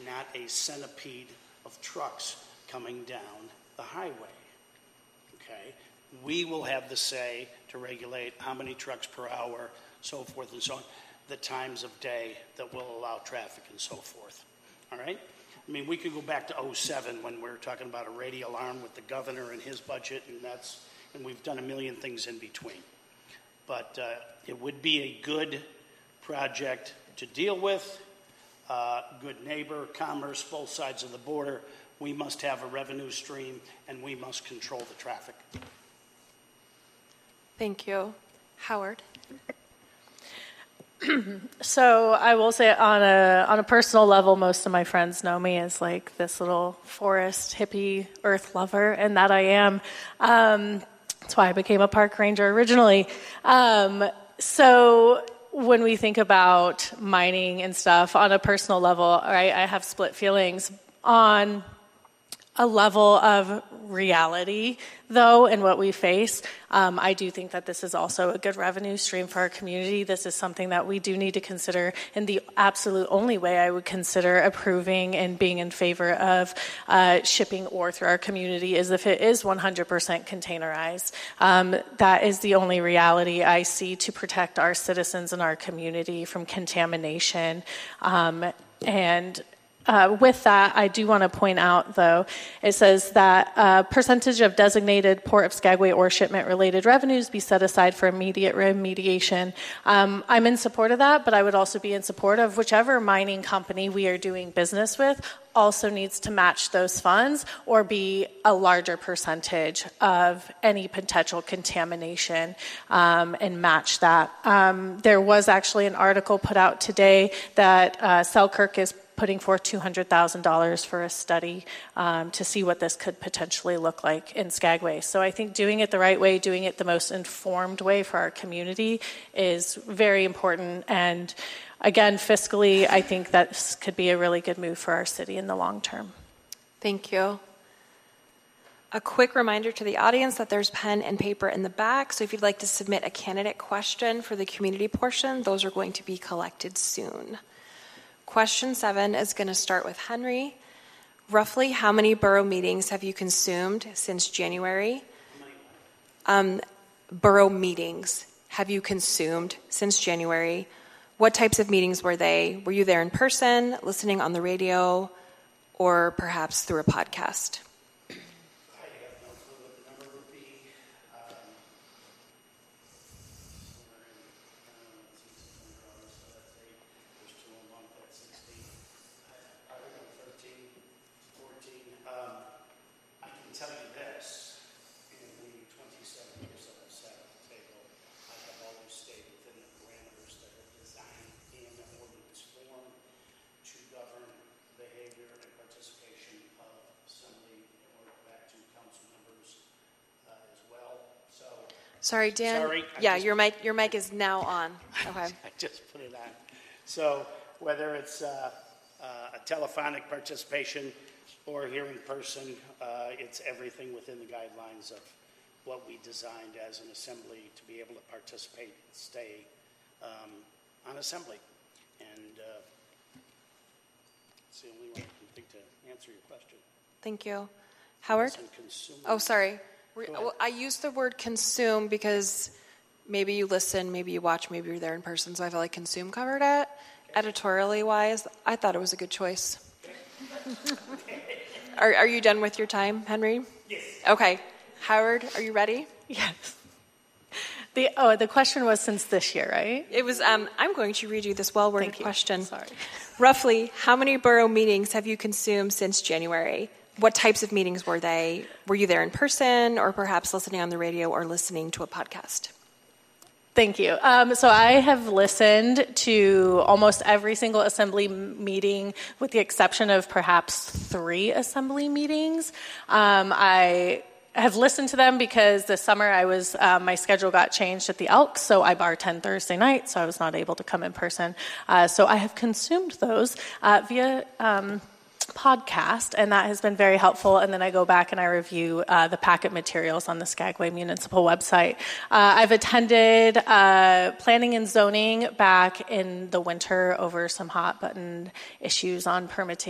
not a centipede of trucks coming down the highway. Okay? We will have the say to regulate how many trucks per hour, so forth and so on, the times of day that will allow traffic and so forth. All right? I mean, we could go back to 2007 when we were talking about a radio alarm with the governor and his budget, and we've done a million things in between. But it would be a good project to deal with, good neighbor, commerce, both sides of the border. We must have a revenue stream, and we must control the traffic. Thank you. Howard? So I will say on a personal level, most of my friends know me as like this little forest hippie earth lover, and that I am. That's why I became a park ranger originally. So when we think about mining and stuff on a personal level, right, I have split feelings on a level of reality, though, in what we face. I do think that this is also a good revenue stream for our community. This is something that we do need to consider, and the absolute only way I would consider approving and being in favor of shipping ore through our community is if it is 100% containerized. That is the only reality I see to protect our citizens and our community from contamination. With that, I do want to point out, though, it says that percentage of designated Port of Skagway ore shipment-related revenues be set aside for immediate remediation. I'm in support of that, but I would also be in support of whichever mining company we are doing business with also needs to match those funds or be a larger percentage of any potential contamination and match that. There was actually an article put out today that Selkirk is putting forth $200,000 for a study to see what this could potentially look like in Skagway. So I think doing it the right way, doing it the most informed way for our community is very important. And again, fiscally, I think that this could be a really good move for our city in the long term. Thank you. A quick reminder to the audience that there's pen and paper in the back. So if you'd like to submit a candidate question for the community portion, those are going to be collected soon. Question 7 is going to start with Henry. Roughly how many borough meetings have you consumed since January? Borough meetings have you consumed since January? What types of meetings were they? Were you there in person, listening on the radio, or perhaps through a podcast? Sorry, Dan. Sorry. Your mic is now on. Okay. I just put it on. So whether it's a telephonic participation or here in person, it's everything within the guidelines of what we designed as an assembly to be able to participate and stay on assembly. And it's the only way I can think to answer your question. Thank you. Howard? Oh, sorry. I used the word consume because maybe you listen, maybe you watch, maybe you're there in person, so I feel like consume covered it. Editorially wise, I thought it was a good choice. Are you done with your time, Henry? Yes. Okay. Howard, are you ready? Yes. The question was since this year, right? It was, I'm going to read you this well-worded question. Sorry. Roughly, how many borough meetings have you consumed since January? What types of meetings were they? Were you there in person or perhaps listening on the radio or listening to a podcast? Thank you. So I have listened to almost every single assembly meeting with the exception of perhaps 3 assembly meetings. I have listened to them because this summer I was my schedule got changed at the Elks, so I bartend Thursday night, so I was not able to come in person. So I have consumed those via podcast, and that has been very helpful. And then I go back and I review the packet materials on the Skagway Municipal website. I've attended planning and zoning back in the winter over some hot button issues on permitting